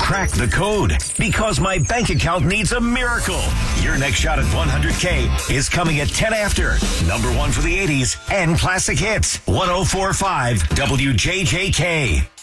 crack the code because my bank account needs a miracle. Your next shot at 100K is coming at 10 after. Number one for the 80s and classic hits. 104.5 WJJK.